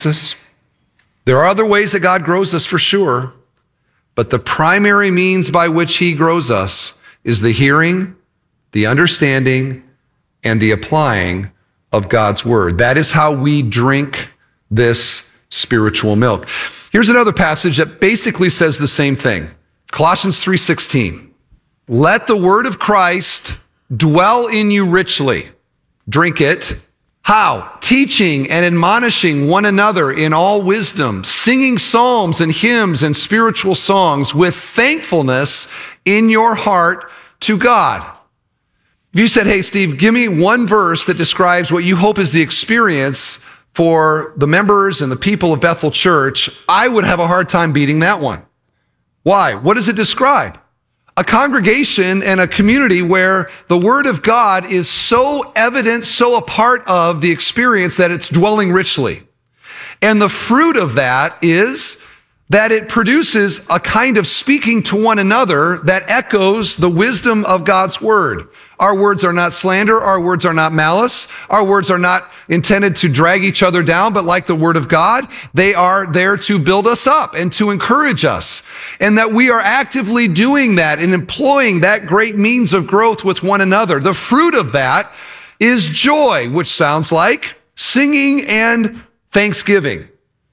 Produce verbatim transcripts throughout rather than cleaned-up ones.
us. There are other ways that God grows us for sure, but the primary means by which he grows us is the hearing, the understanding, and the applying of God's word. That is how we drink this spiritual milk. Here's another passage that basically says the same thing. Colossians three sixteen. Let the word of Christ dwell in you richly. Drink it. How? Teaching and admonishing one another in all wisdom, singing psalms and hymns and spiritual songs with thankfulness in your heart to God. If you said, hey, Steve, give me one verse that describes what you hope is the experience for the members and the people of Bethel Church, I would have a hard time beating that one. Why? What does it describe? A congregation and a community where the word of God is so evident, so a part of the experience that it's dwelling richly. And the fruit of that is that it produces a kind of speaking to one another that echoes the wisdom of God's word. Our words are not slander. Our words are not malice. Our words are not intended to drag each other down, but like the word of God, they are there to build us up and to encourage us. And that we are actively doing that and employing that great means of growth with one another. The fruit of that is joy, which sounds like singing and thanksgiving.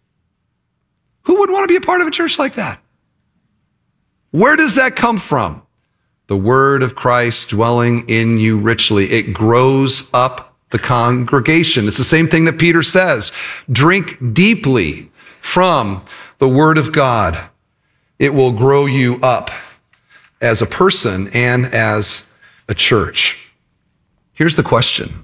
Who would want to be a part of a church like that? Where does that come from? The word of Christ dwelling in you richly. It grows up the congregation. It's the same thing that Peter says. Drink deeply from the word of God. It will grow you up as a person and as a church. Here's the question.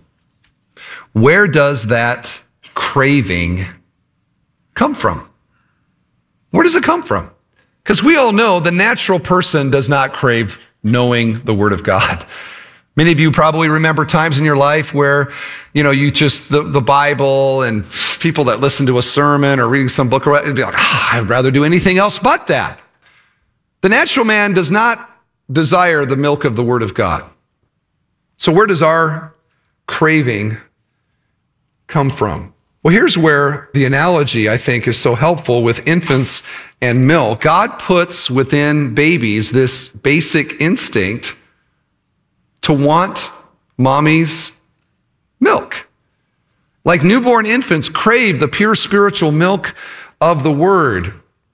Where does that craving come from? Where does it come from? Because we all know the natural person does not crave knowing the word of God. Many of you probably remember times in your life where, you know, you just, the, the Bible and people that listen to a sermon or reading some book, it'd be like, oh, I'd rather do anything else but that. The natural man does not desire the milk of the word of God. So where does our craving come from? Well, here's where the analogy, I think, is so helpful with infants and milk. God puts within babies this basic instinct to want mommy's milk. Like newborn infants crave the pure spiritual milk of the word.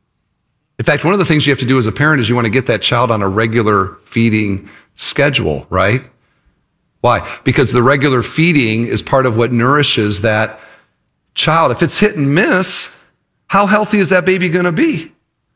In fact, one of the things you have to do as a parent is you want to get that child on a regular feeding schedule, right? Why? Because the regular feeding is part of what nourishes that child. If it's hit and miss, how healthy is that baby going to be?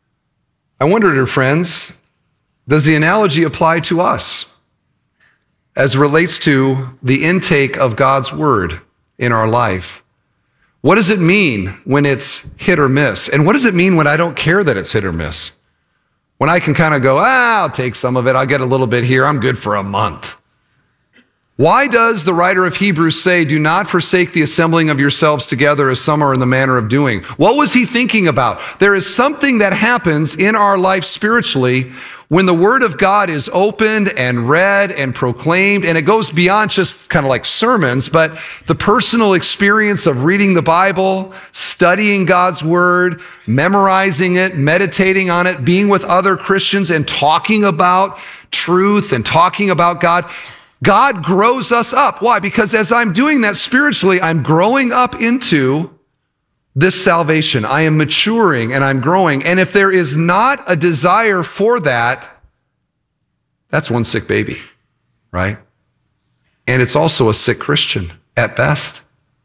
I wonder, dear friends, does the analogy apply to us as it relates to the intake of God's word in our life? What does it mean when it's hit or miss? And what does it mean when I don't care that it's hit or miss? When I can kind of go, ah, I'll take some of it. I'll get a little bit here. I'm good for a month. Why does the writer of Hebrews say, do not forsake the assembling of yourselves together as some are in the manner of doing? What was he thinking about? There is something that happens in our life spiritually when the word of God is opened and read and proclaimed, and it goes beyond just kind of like sermons, but the personal experience of reading the Bible, studying God's word, memorizing it, meditating on it, being with other Christians and talking about truth and talking about God. God grows us up. Why? Because as I'm doing that spiritually, I'm growing up into this salvation. I am maturing and I'm growing. And if there is not a desire for that, that's one sick baby, right? And it's also a sick Christian at best.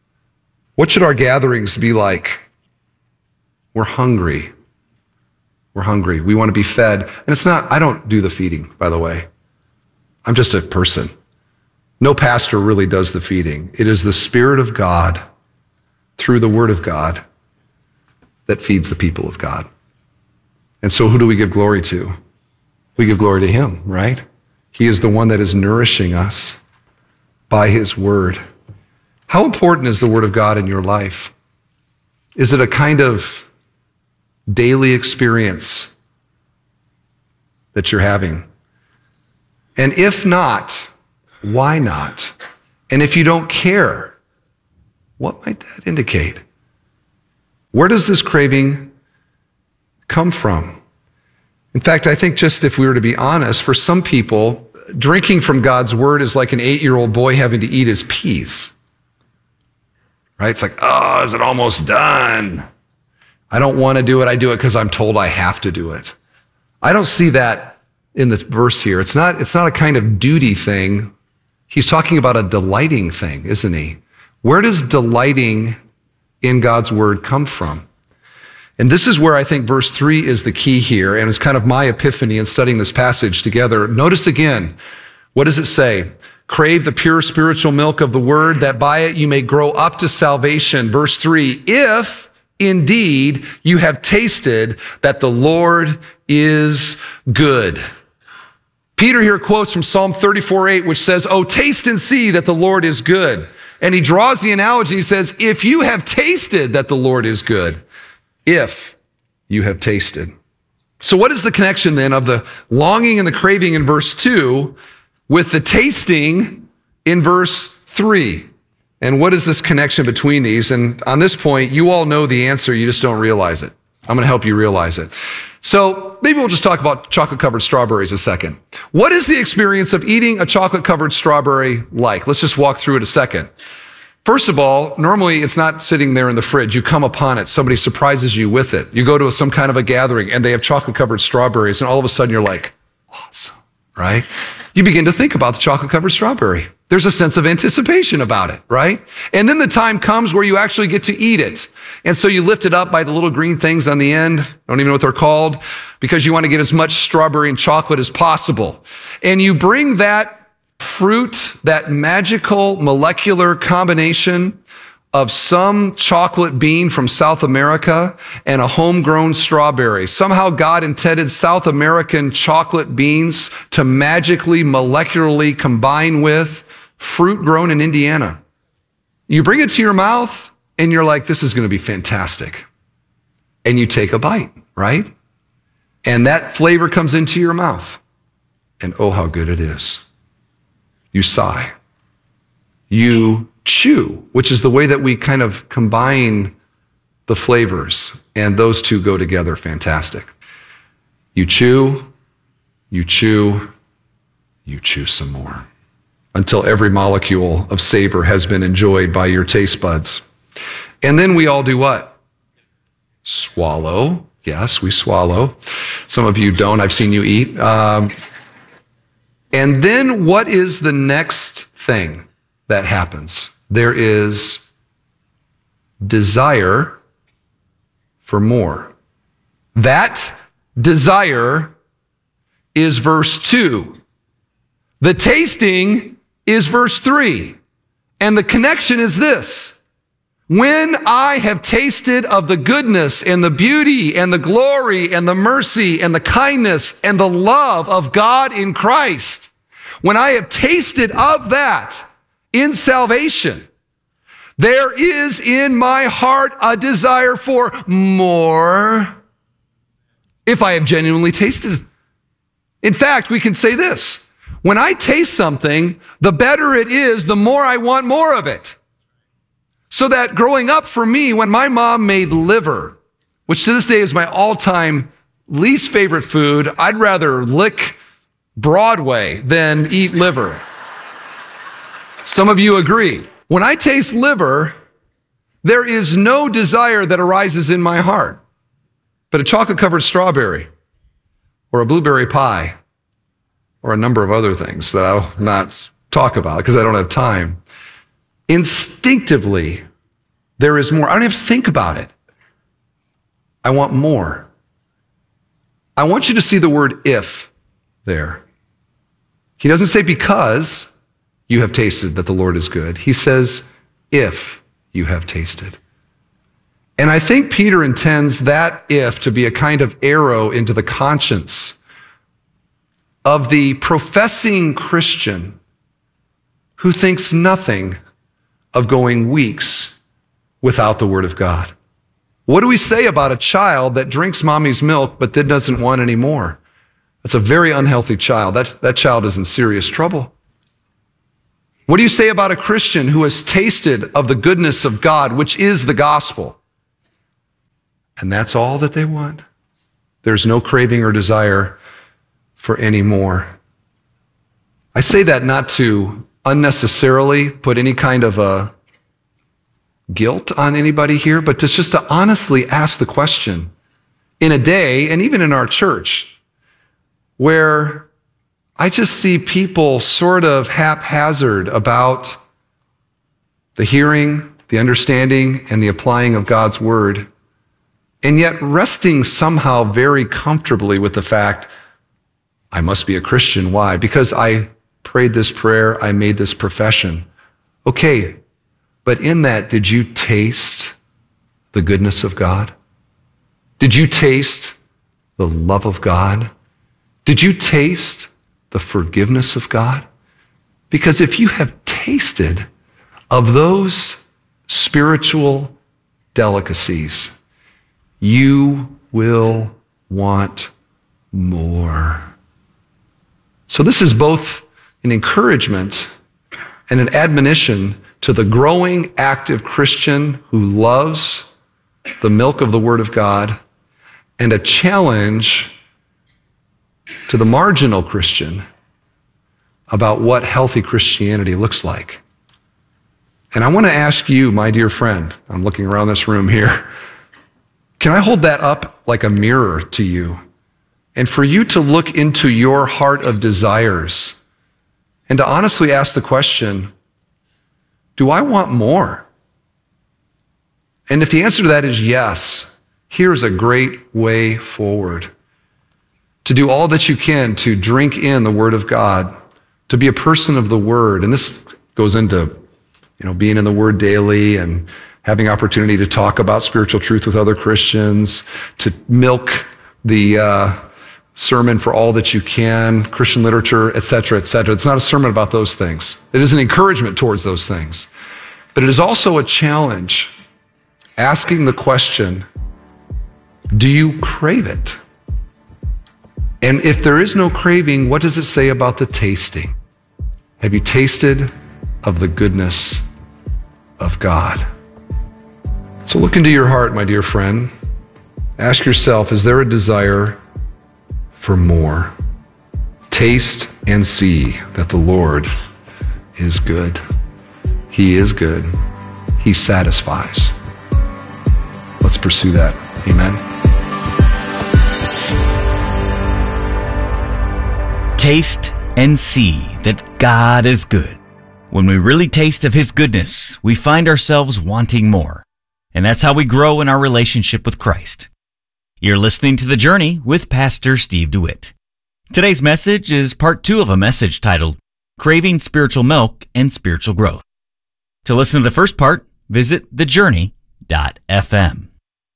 What should our gatherings be like? We're hungry. We're hungry. We want to be fed. And it's not, I don't do the feeding, by the way. I'm just a person. No pastor really does the feeding. It is the Spirit of God through the Word of God that feeds the people of God. And so who do we give glory to? We give glory to Him, right? He is the one that is nourishing us by His Word. How important is the Word of God in your life? Is it a kind of daily experience that you're having? And if not, why not? And if you don't care, what might that indicate? Where does this craving come from? In fact, I think just if we were to be honest, for some people, drinking from God's word is like an eight-year-old boy having to eat his peas. Right? It's like, oh, is it almost done? I don't want to do it. I do it because I'm told I have to do it. I don't see that in the verse here. It's not, it's not a kind of duty thing. He's talking about a delighting thing, isn't he? Where does delighting in God's word come from? And this is where I think verse three is the key here, and it's kind of my epiphany in studying this passage together. Notice again, what does it say? Crave the pure spiritual milk of the word, that by it you may grow up to salvation. Verse three, if indeed you have tasted that the Lord is good. Peter here quotes from Psalm thirty-four eight, which says, oh, taste and see that the Lord is good. And he draws the analogy, he says, if you have tasted that the Lord is good, if you have tasted. So what is the connection then of the longing and the craving in verse two with the tasting in verse three? And what is this connection between these? And on this point, you all know the answer, you just don't realize it. I'm going to help you realize it. So maybe we'll just talk about chocolate-covered strawberries a second. What is the experience of eating a chocolate-covered strawberry like? Let's just walk through it a second. First of all, normally it's not sitting there in the fridge. You come upon it. Somebody surprises you with it. You go to some kind of a gathering and they have chocolate-covered strawberries, and all of a sudden you're like, awesome, right? You begin to think about the chocolate-covered strawberry. There's a sense of anticipation about it, right? And then the time comes where you actually get to eat it. And so you lift it up by the little green things on the end. I don't even know what they're called, because you want to get as much strawberry and chocolate as possible. And you bring that fruit, that magical molecular combination of some chocolate bean from South America and a homegrown strawberry. Somehow God intended South American chocolate beans to magically, molecularly combine with fruit grown in Indiana. You bring it to your mouth and you're like, this is going to be fantastic. And you take a bite, right? And that flavor comes into your mouth. And oh, how good it is. You sigh. You chew, which is the way that we kind of combine the flavors, and those two go together fantastic. You chew, you chew, you chew some more, until every molecule of savor has been enjoyed by your taste buds. And then we all do what? Swallow. Yes, we swallow. Some of you don't. I've seen you eat. Um, and then what is the next thing that happens? There is desire for more. That desire is verse two. The tasting is verse three. And the connection is this: when I have tasted of the goodness and the beauty and the glory and the mercy and the kindness and the love of God in Christ, when I have tasted of that in salvation, there is in my heart a desire for more if I have genuinely tasted it. In fact, we can say this: when I taste something, the better it is, the more I want more of it. So that growing up for me, when my mom made liver, which to this day is my all-time least favorite food, I'd rather lick Broadway than eat liver. Some of you agree. When I taste liver, there is no desire that arises in my heart, but a chocolate-covered strawberry or a blueberry pie or a number of other things that I'll not talk about because I don't have time. Instinctively, there is more. I don't have to think about it. I want more. I want you to see the word if there. He doesn't say because you have tasted that the Lord is good. He says if you have tasted. And I think Peter intends that if to be a kind of arrow into the conscience of the professing Christian who thinks nothing of going weeks without the Word of God. What do we say about a child that drinks mommy's milk but then doesn't want any more? That's a very unhealthy child. That, that child is in serious trouble. What do you say about a Christian who has tasted of the goodness of God, which is the gospel, and that's all that they want. There's no craving or desire for any more. I say that not to unnecessarily put any kind of a guilt on anybody here, but to just to honestly ask the question in a day, and even in our church, where I just see people sort of haphazard about the hearing, the understanding, and the applying of God's word, and yet resting somehow very comfortably with the fact, I must be a Christian. Why? Because I prayed this prayer, I made this profession. Okay, but in that, did you taste the goodness of God? Did you taste the love of God? Did you taste the forgiveness of God? Because if you have tasted of those spiritual delicacies, you will want more. So this is both an encouragement and an admonition to the growing, active Christian who loves the milk of the Word of God, and a challenge to the marginal Christian about what healthy Christianity looks like. And I want to ask you, my dear friend, I'm looking around this room here, can I hold that up like a mirror to you? And for you to look into your heart of desires and to honestly ask the question, do I want more? And if the answer to that is yes, here's a great way forward. To do all that you can to drink in the Word of God, to be a person of the Word. And this goes into, you know, being in the Word daily and having opportunity to talk about spiritual truth with other Christians, to milk the uh, sermon for all that you can, Christian literature, et cetera, et cetera. It's not a sermon about those things. It is an encouragement towards those things. But it is also a challenge, asking the question, do you crave it? And if there is no craving, what does it say about the tasting? Have you tasted of the goodness of God? So look into your heart, my dear friend. Ask yourself, is there a desire for more? Taste and see that the Lord is good. He is good. He satisfies. Let's pursue that. Amen. Taste and see that God is good. When we really taste of His goodness, we find ourselves wanting more. And that's how we grow in our relationship with Christ. You're listening to The Journey with Pastor Steve DeWitt. Today's message is part two of a message titled, Craving Spiritual Milk and Spiritual Growth. To listen to the first part, visit the journey dot f m.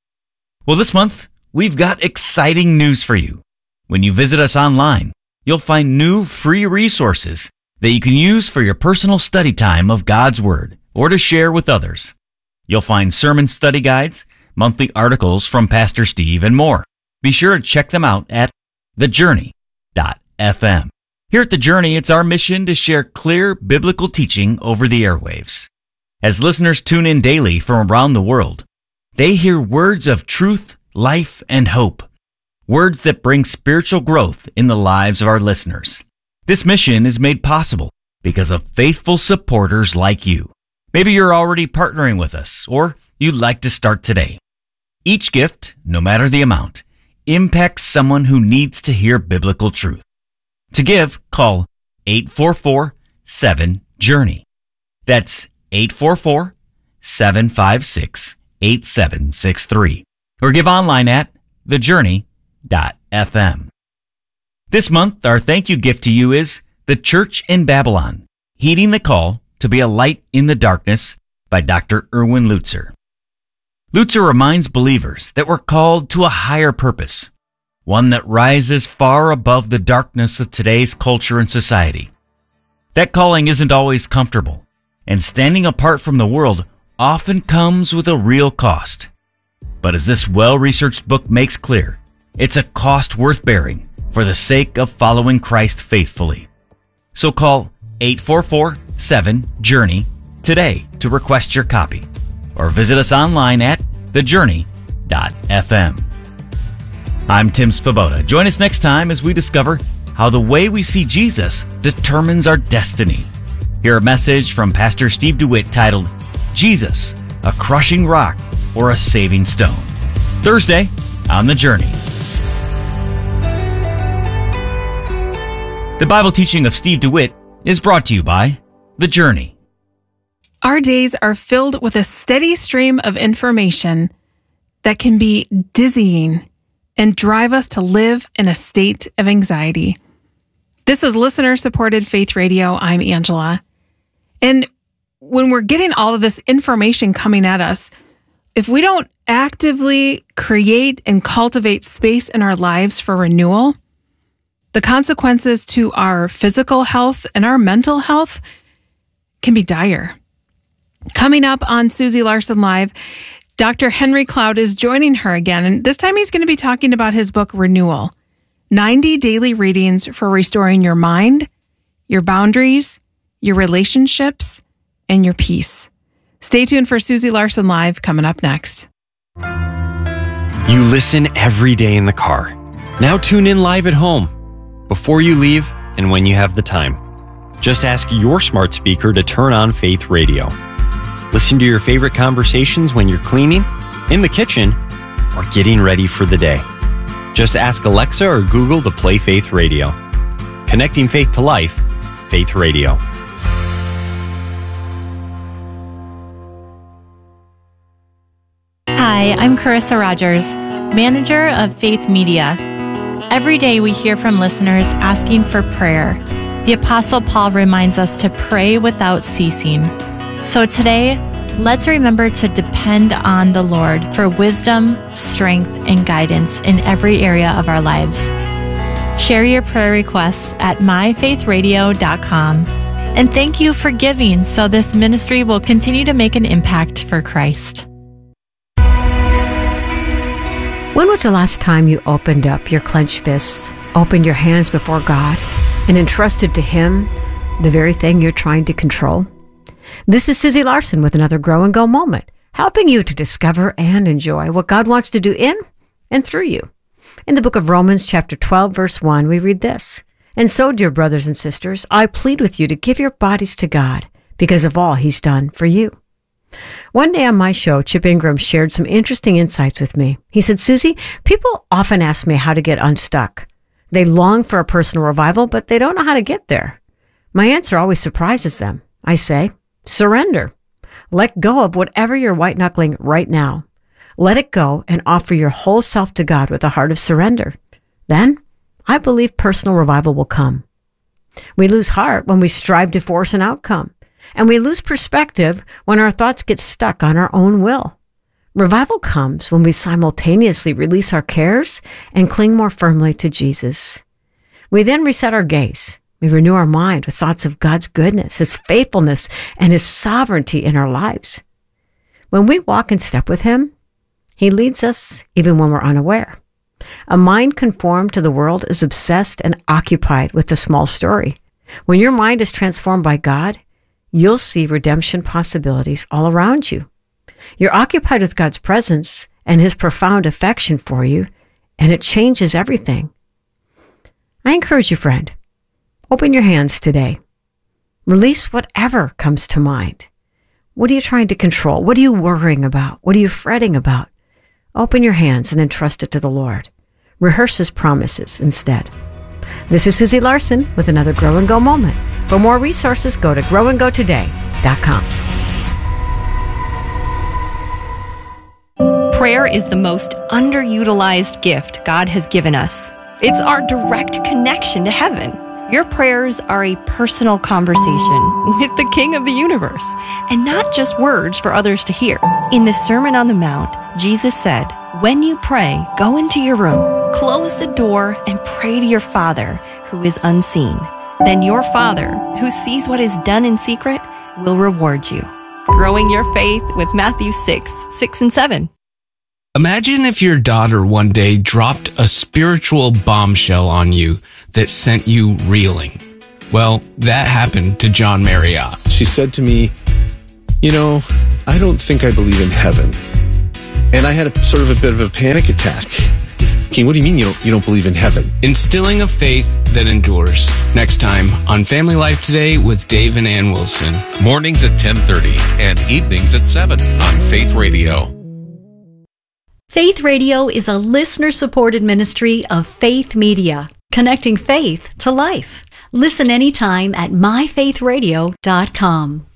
Well, this month, we've got exciting news for you. When you visit us online, you'll find new free resources that you can use for your personal study time of God's Word or to share with others. You'll find sermon study guides, monthly articles from Pastor Steve, and more. Be sure to check them out at the journey dot f m. Here at The Journey, it's our mission to share clear biblical teaching over the airwaves. As listeners tune in daily from around the world, they hear words of truth, life, and hope. Words that bring spiritual growth in the lives of our listeners. This mission is made possible because of faithful supporters like you. Maybe you're already partnering with us, or you'd like to start today. Each gift, no matter the amount, impacts someone who needs to hear biblical truth. To give, call eight four four, seven, journey. That's eight four four, seven five six, eight seven six three. Or give online at the journey dot f m. This month, our thank you gift to you is The Church in Babylon, Heeding the Call to be a Light in the Darkness by Doctor Erwin Lutzer. Lutzer reminds believers that we're called to a higher purpose, one that rises far above the darkness of today's culture and society. That calling isn't always comfortable, and standing apart from the world often comes with a real cost. But as this well-researched book makes clear, it's a cost worth bearing for the sake of following Christ faithfully. So call eight four four, seven, journey today to request your copy, or visit us online at the journey dot f m. I'm Tim Svoboda. Join us next time as we discover how the way we see Jesus determines our destiny. Hear a message from Pastor Steve DeWitt titled, Jesus, a Crushing Rock or a Saving Stone. Thursday on The Journey. The Bible teaching of Steve DeWitt is brought to you by The Journey. Our days are filled with a steady stream of information that can be dizzying and drive us to live in a state of anxiety. This is listener-supported Faith Radio. I'm Angela. And when we're getting all of this information coming at us, if we don't actively create and cultivate space in our lives for renewal, the consequences to our physical health and our mental health can be dire. Coming up on Susie Larson Live, Doctor Henry Cloud is joining her again, and this time he's going to be talking about his book, Renewal, ninety Daily Readings for Restoring Your Mind, Your Boundaries, Your Relationships, and Your Peace. Stay tuned for Susie Larson Live coming up next. You listen every day in the car. Now tune in live at home, before you leave and when you have the time. Just ask your smart speaker to turn on Faith Radio. Listen to your favorite conversations when you're cleaning, in the kitchen, or getting ready for the day. Just ask Alexa or Google to play Faith Radio. Connecting faith to life, Faith Radio. Hi, I'm Carissa Rogers, manager of Faith Media. Every day we hear from listeners asking for prayer. The Apostle Paul reminds us to pray without ceasing. So today, let's remember to depend on the Lord for wisdom, strength, and guidance in every area of our lives. Share your prayer requests at my faith radio dot com. And thank you for giving so this ministry will continue to make an impact for Christ. When was the last time you opened up your clenched fists, opened your hands before God, and entrusted to Him the very thing you're trying to control? This is Susie Larson with another Grow and Go moment, helping you to discover and enjoy what God wants to do in and through you. In the book of Romans, chapter twelve, verse one, we read this, "And so, dear brothers and sisters, I plead with you to give your bodies to God because of all He's done for you." One day on my show, Chip Ingram shared some interesting insights with me. He said, Susie, people often ask me how to get unstuck. They long for a personal revival, but they don't know how to get there. My answer always surprises them. I say, surrender. Let go of whatever you're white-knuckling right now. Let it go and offer your whole self to God with a heart of surrender. Then, I believe personal revival will come. We lose heart when we strive to force an outcome. And we lose perspective when our thoughts get stuck on our own will. Revival comes when we simultaneously release our cares and cling more firmly to Jesus. We then reset our gaze. We renew our mind with thoughts of God's goodness, His faithfulness, and His sovereignty in our lives. When we walk in step with Him, He leads us even when we're unaware. A mind conformed to the world is obsessed and occupied with the small story. When your mind is transformed by God, you'll see redemption possibilities all around you. You're occupied with God's presence and His profound affection for you, and it changes everything. I encourage you, friend, open your hands today. Release whatever comes to mind. What are you trying to control? What are you worrying about? What are you fretting about? Open your hands and entrust it to the Lord. Rehearse His promises instead. This is Susie Larson with another Grow and Go moment. For more resources, go to grow and go today dot com. Prayer is the most underutilized gift God has given us. It's our direct connection to heaven. Your prayers are a personal conversation with the King of the universe, and not just words for others to hear. In the Sermon on the Mount, Jesus said, "When you pray, go into your room, close the door, and pray to your Father who is unseen. Then your Father, who sees what is done in secret, will reward you." Growing your faith with Matthew six, six and seven. Imagine if your daughter one day dropped a spiritual bombshell on you that sent you reeling. Well, that happened to John Marriott. She said to me, "You know, I don't think I believe in heaven. And I had a, sort of a bit of a panic attack. King, what do you mean you don't, you don't believe in heaven? Instilling a faith that endures. Next time on Family Life Today with Dave and Ann Wilson. Mornings at ten thirty and evenings at seven on Faith Radio. Faith Radio is a listener-supported ministry of Faith Media, connecting faith to life. Listen anytime at my faith radio dot com.